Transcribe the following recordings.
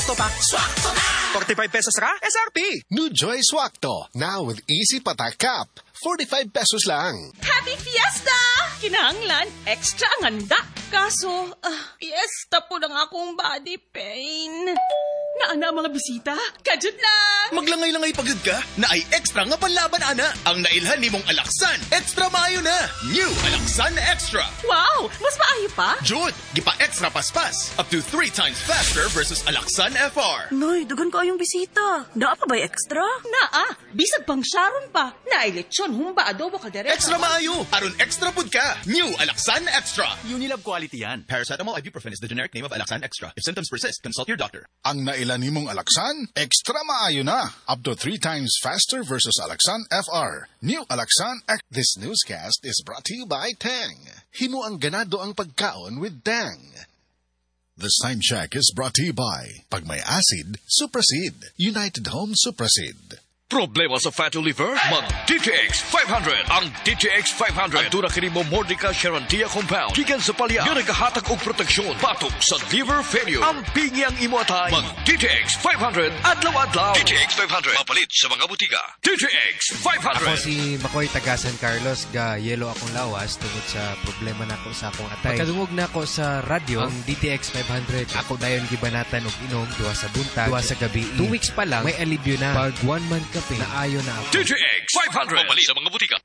Swakto pa. Swakto na! 45 pesos ra? SRP! New Joy Swakto. Now with easy patak cap. 45 pesos lang. Happy Fiesta! Kinahanglan, extra ang handa. Kaso, fiesta po lang akong body pain. Naana mga bisita, kajud lang. Maglangay-langay pagod ka, na ay extra nga panlaban, ana. Ang nailhan ni mong Alaksan, extra maayo na. New Alaksan Extra. Wow, mas maayo pa? Jud, gipa-extra paspas. Up to 3 times faster versus Alaksan FR. Noy, dugan ko yung bisita. Naa pa ba'y extra? Naa, bisag pang Sharon pa. Naay lechon, humba, adobo, kaldereta. Extra maayo, aron extra pud ka. New Alaksan Extra. Unilab quality yan. Paracetamol ibuprofen is the generic name of Alaksan Extra. If symptoms persist, consult your doctor. Ang nailan ni mong Alaksan, extra maayo na. Up to 3 times faster versus Alaksan FR. New Alaksan X. This newscast is brought to you by Tang. Himo ang ganado ang pagkaon with Tang. This time check is brought to you by Pag may acid, Suprasid. United Home Suprasid. Problema sa fatty liver? Mag-DTX 500. Ang DTX 500 ang tuna kini mo Mordica Charantia Compound. Gikan sa palya, nga nagahatag og proteksyon batok sa liver failure. Ang pingyang imo atay. Mag-DTX 500 adlaw-adlaw. DTX 500 mapalit sa mga butika. DTX 500. Ako si Makoy taga San Carlos, ga yelo akong lawas tungod sa problema nako sa akong atay. Pagkadungog nako sa radyo ang DTX 500. Ako dayon gibanatan og inom duha sa buntag, duha sa gabi. 2 weeks pa lang may alibyo na. Pag 1 month kape na ayo na ako. DTX 500 mapalit sa mga butika.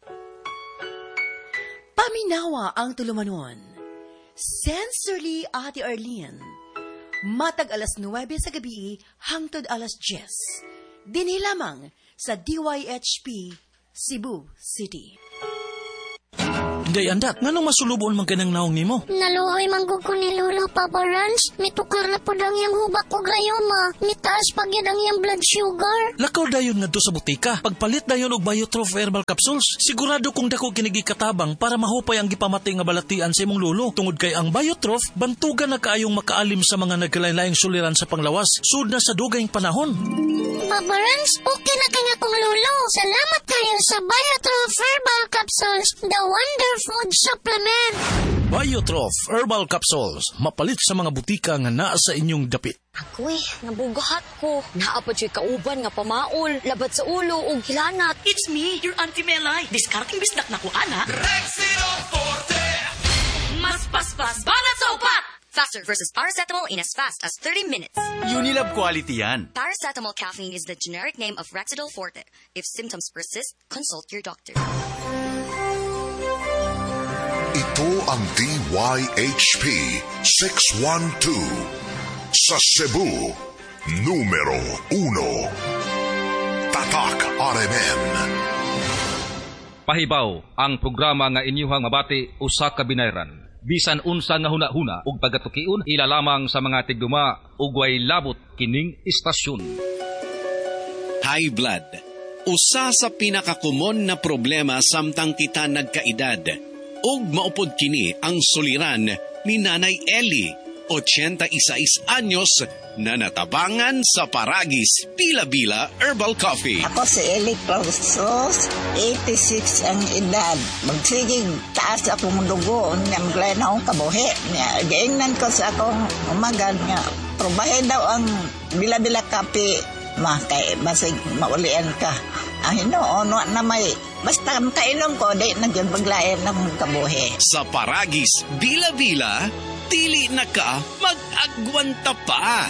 Paminawa ang tulumanon. Sensorily Ate Arlene. Matag alas 9 sa gabi hangtod alas 10. Dinhi lamang sa DYHP Cebu City. Day andak, nganong masulubon man kanang naong nimo? Naluoy manggug ko ni Lolo Papa Rans. Mitukar na po lang yung hubak ko gayoma. Mitaas pag yan ang yung blood sugar. Lakaw dayon nga do sa butika. Pagpalit dayon og Biotrof Herbal Capsules. Sigurado kung dako kinigi katabang para mahupay ang gipamatay nga balatian sa imong lolo. Tungod kay ang Biotrof, bantugan na kaayong makaalim sa mga nagkalain-laing suliran sa panglawas. Sud na sa dugayng panahon. Papa Rans, okay na kanya kong lolo. Salamat kayo sa Biotrof Herbal Capsules. The Wonder Food Supplement. Biotrof Herbal Capsules. Mapalit sa mga butika nga naa sa inyong dapit. Ako'y, nabugahat ko. Naapad siya'y kauban nga pamaol, labat sa ulo o gilanat. It's me, your Auntie Melay. Discarding bisnak na ko, ana. Rexino Forte! Mas paspas, banat sa upat! Faster versus paracetamol in as fast as 30 minutes. Unilab quality yan. Paracetamol caffeine is the generic name of Rexidol Forte. If symptoms persist, consult your doctor. Ito ang DYHP 612 sa Cebu, numero 1. Tatak RMN. Pahibaw ang programa nga inyuhang mabati usa ka binayran. Bisan unsa nga hunahuna ug pagatukion ila lamang sa mga tigduma ug way labot kining istasyon. High blood. Usa sa pinakakomon na problema samtang kita nagkaedad. Ug maupod kini ang suliran ni Nanay Ellie, 86 anyos, na natabangan sa Paragis Bila-Bila Herbal Coffee. Ako si Ellie Clausos, 86 ang edad. Magsigig taas akong dugo, maglayan akong kabuhi. Gaingnan ko sa akong umagad nga, probahe daw ang Bila-Bila Coffee. Kay basig maulian ka. Ang hinoon na may basta kainom ko, di nagyan paglayan ng kabuhi. Sa Paragis Bila-Bila, dili na ka mag-agwanta pa.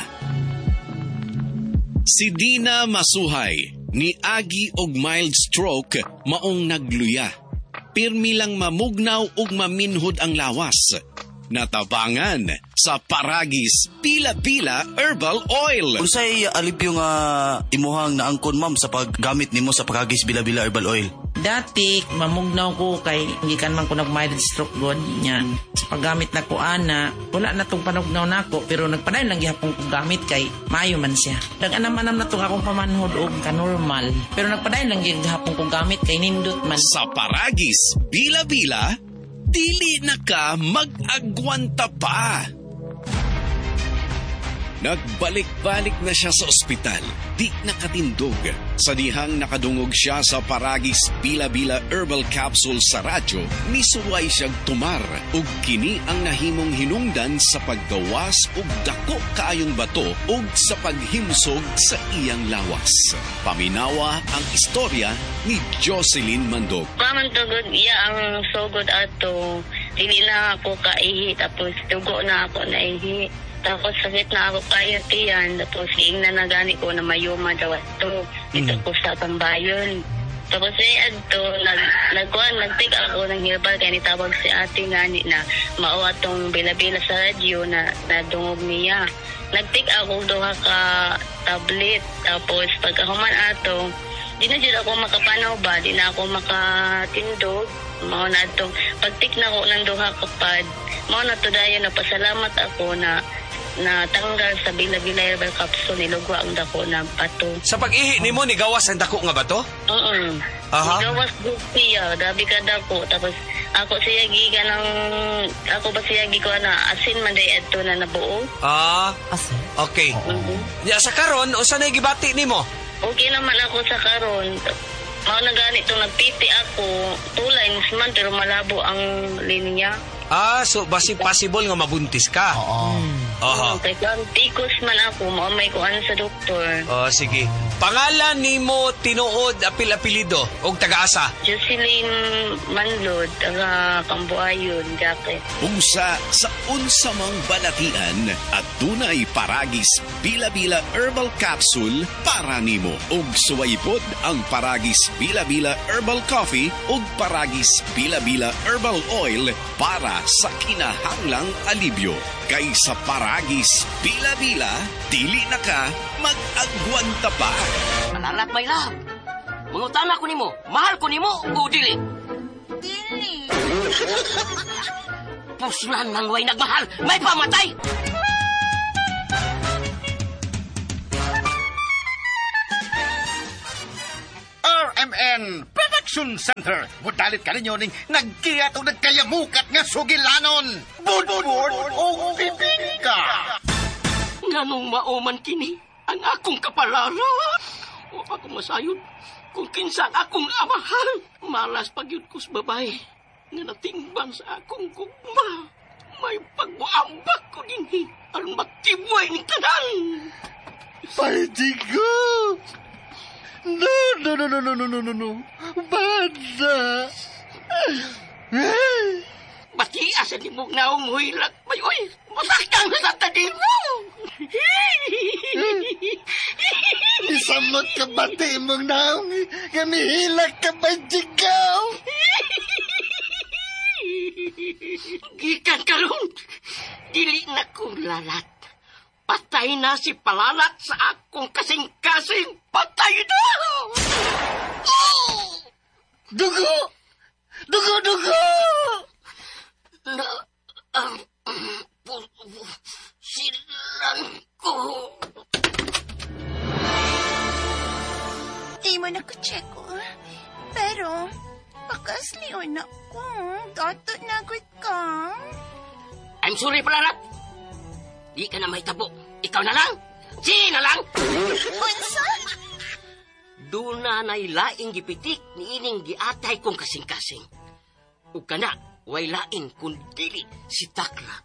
Si Dina Masuhay, ni Agi og mild stroke, maong nagluya. Pirmi lang mamugnaw og maminhod ang lawas. Natabangan sa Paragis Bila-Bila Herbal Oil. Unsay alipyo nga imuhang naangkon ma'am sa paggamit nimo sa Paragis Bila-Bila Herbal Oil? Dati, mamugnaw ko kay gikan man ko nag-mild stroke god niya. Sa paggamit na ko ana, wala na tong panugnaw na ko, pero nagpadayon lang gihapon kong gamit kay maayo man siya. Daganam-anam na tong akong pamanhod og ka-normal, pero nagpadayon lang gihapon kong gamit kay nindot man. Sa Paragis Bila-Bila, dili na ka mag-agwanta pa. Nagbalik-balik na siya sa ospital, di nakatindog. Sa dihang nakadungog siya sa Paragis Bila-Bila Herbal Capsule sa radyo, misuway siyang tumar ug kini ang nahimong hinungdan sa paggawas ug dako kaayong bato ug sa paghimsog sa iyang lawas. Paminawa ang istorya ni Jocelyn Mandog. Pamantugod iya ang sugod ato, dili na ako kaihi, tapos dugo na ako naihi. Tapos sakit na ako kayo tiyan. Tapos na nagani ko na mayuma daw ito. Dito ko sa Pambayon. Tapos adto nagtig ako ng herbal kaya nitawag si ate ngani na mao atong bila-bila sa radyo na nadungog niya. Nagtig ako duha ka tablet. Tapos pagkahuman ato, di na dyan ako makapanaw ba? Di na ako makatindog. Mao na atong pagtik na ko ng duha ka pad. Mao na to dayon na pasalamat ako na tanggal sa Bila-Bila Herbal Capsule, nilugwa ang dako na bato. Sa pag-ihi ni mo, nigawas ang dako nga bato? Nigawas siya, dabi ka dako. Tapos ako siya giga ng, ako ba siya giga na asin man day eto na nabuo. Asin? Okay. Sa karon, o saan ay gibati ni mo? Okay naman ako sa karon. Mao na ganito, nagpiti ako, tulay man pero malabo ang linya. So basi possible nga mabuntis ka? Kaya tikos man ako, maumay ko ano sa doktor. Sige. Pangalan ni mo tinuod apil-apilido o taga-asa? Jocelyn Manlod, taga Cambuayon, Jacket. Unsa sa unsa mang balatian at dunay Paragis Bila-Bila Herbal Capsule para nimo. Ug suwaypod ang Paragis Bila-Bila Herbal Coffee ug Paragis Bila-Bila Herbal Oil para sa kinahanglang alibyo. Kay sa Paragis Bila-Bila, dili na ka mag-agwanta pa. Alalat, my love. Mangutana ko nimo, mahal ko nimo o dili? Dili. Puslan nang way nagmahal, may pamatay! RMN Production Center. Budalit ka ninyo ning nagkiyat o nagkayamukat nga sugilanon. Budbud o pipika. Nganong mauman kini ang akong kapalaran. O akong masayod kung kinsan akong amahan. Malas pagyud ko sa babae nga natingban sa akong gugma. May pagbuambak ko dinhi aron matibway ni tanan. Paidigo! No. Bada! Batiasan ni mong naong muhilat. Mayoy, masakang sa tadim mo! Isamot ka bati mong naong gamihilak ka ba, Jigaw? Gikan karon, dili na kong lalat. Patay na si Palalat sa akong kasing-kasing. Patay na! Dugo! Dugo! Na ang silan ko. Di mo na ko check ko. Pero, bakas liyon ako. Dato nagot ka. I'm sorry, Palalat. Di ka na may tabo. Ikaw na lang. Si na lang. Unsa? Doon na nailaing gipitik ni ining giatay kong kasing-kasing. Ug kana, way laing kung dili si Takla.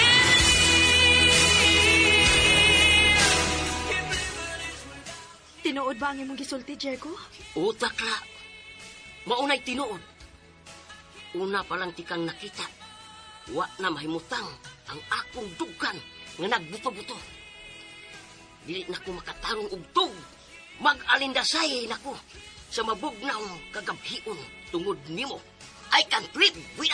Tinuod ba ang imong gisulti, Jericho? O, Takla. Maunay tinuod. Una pa lang tikang nakita. Wa na mahimutang ang akong dugan nga nagbuto-buto. Dili na ko makatarong og tug. Mag-alindasay na ko sa mabugnaw kagabhion tungod nimo. I can't live without